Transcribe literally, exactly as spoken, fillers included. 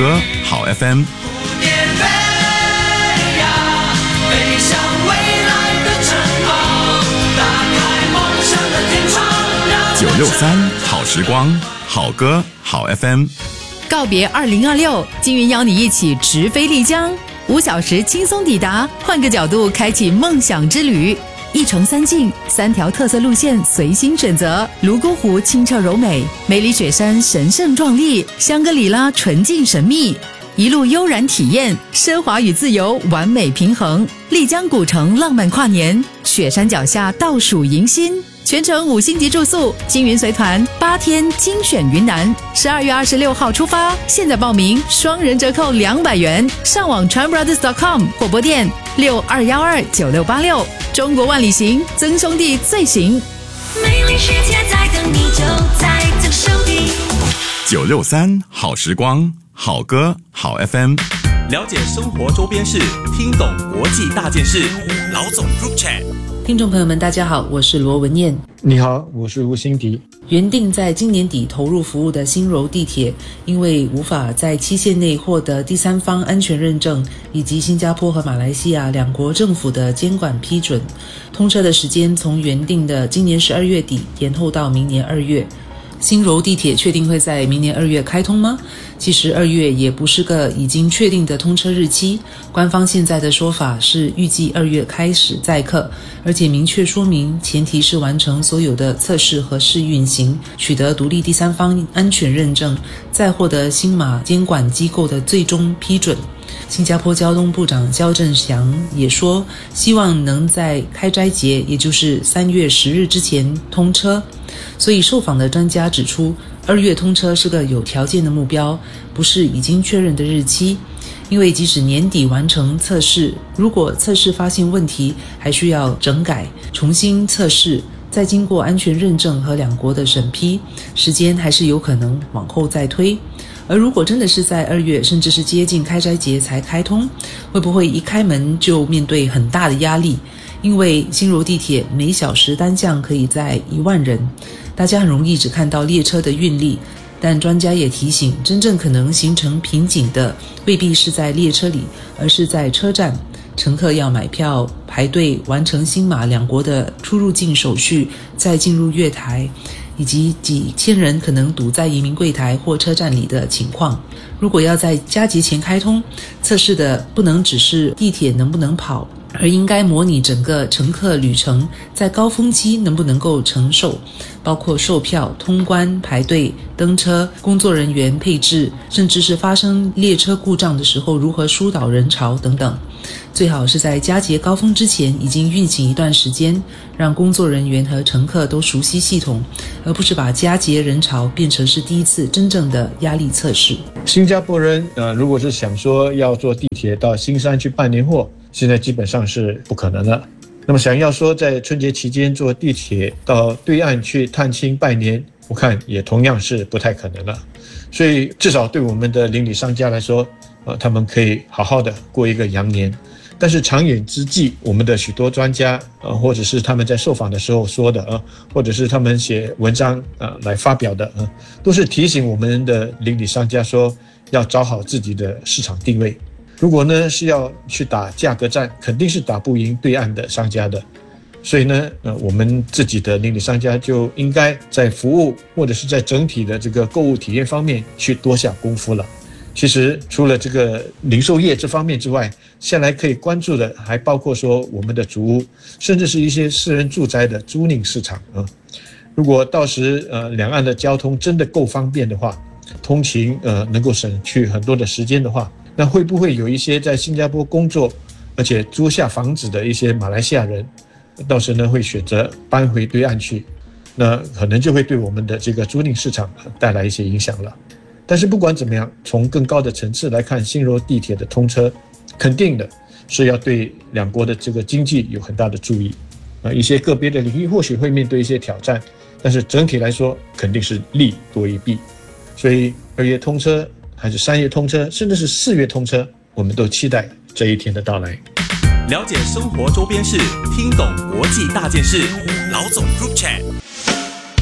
歌好 F M。九六三好时光，好歌好 F M。 告别二零二六，金云邀你一起直飞丽江，五小时轻松抵达，换个角度开启梦想之旅。一程三境，三条特色路线随心选择。泸沽湖清澈柔美，梅里雪山神圣壮丽，香格里拉纯净神秘。一路悠然体验，奢华与自由完美平衡。丽江古城浪漫跨年，雪山脚下倒数迎新。全程五星级住宿，金云随团八天精选云南，十二月二十六号出发，现在报名双人折扣两百元，上网 tranbrothers dot com 或拨电六二幺二九六八六。中国万里行，曾兄弟最行。 美丽世界在等你，就在这手里。 九六三好时光，好歌好 F M。 了解生活周边事，听懂国际大件事。老总 Group Chat。 听众朋友们大家好，我是罗文燕。 你好，我是吴欣迪。 原定在今年底投入服务的新柔地铁，因为无法在期限内获得第三方安全认证以及新加坡和马来西亚两国政府的监管批准，通车的时间从原定的今年十二月底延后到明年二月。新柔地铁确定会在明年二月开通吗？其实二月也不是个已经确定的通车日期，官方现在的说法是预计二月开始载客，而且明确说明前提是完成所有的测试和试运行，取得独立第三方安全认证，再获得新马监管机构的最终批准。新加坡交通部长肖振祥也说，希望能在开斋节，也就是三月十日之前通车。所以受访的专家指出，二月通车是个有条件的目标，不是已经确认的日期。因为即使年底完成测试，如果测试发现问题，还需要整改、重新测试，再经过安全认证和两国的审批，时间还是有可能往后再推。而如果真的是在二月，甚至是接近开斋节才开通，会不会一开门就面对很大的压力？因为新柔地铁每小时单向可以载一万人，大家很容易只看到列车的运力，但专家也提醒，真正可能形成瓶颈的未必是在列车里，而是在车站。乘客要买票、排队完成新马两国的出入境手续，再进入月台，以及几千人可能堵在移民柜台或车站里的情况。如果要在佳节前开通，测试的不能只是地铁能不能跑，而应该模拟整个乘客旅程在高峰期能不能够承受，包括售票、通关、排队、登车、工作人员配置，甚至是发生列车故障的时候如何疏导人潮等等。最好是在佳节高峰之前已经运行一段时间，让工作人员和乘客都熟悉系统，而不是把佳节人潮变成是第一次真正的压力测试。 新加坡人呃，如果是想说要坐地铁到新山去办年货，现在基本上是不可能了。那么想要说在春节期间坐地铁到对岸去探亲拜年，我看也同样是不太可能了。所以至少对我们的邻里商家来说，呃，他们可以好好的过一个羊年。但是长远之计，我们的许多专家呃，或者是他们在受访的时候说的呃，或者是他们写文章呃来发表的呃，都是提醒我们的邻里商家说，要找好自己的市场定位。如果呢是要去打价格战，肯定是打不赢对岸的商家的。所以呢，呃，我们自己的邻里商家就应该在服务或者是在整体的这个购物体验方面去多下功夫了。其实除了这个零售业这方面之外，下来可以关注的还包括说我们的主屋，甚至是一些私人住宅的租赁市场啊。如果到时呃两岸的交通真的够方便的话，通勤呃能够省去很多的时间的话，那会不会有一些在新加坡工作而且租下房子的一些马来西亚人，到时呢会选择搬回对岸去，那可能就会对我们的这个租赁市场带来一些影响了。但是不管怎么样，从更高的层次来看，新柔地铁的通车肯定的是要对两国的这个经济有很大的注意啊，一些个别的领域或许会面对一些挑战，但是整体来说肯定是利多于弊。所以二月通车还是三月通车，甚至是四月通车，我们都期待这一天的到来。 了解生活周边事，听懂国际大件事。老总 Group Chat。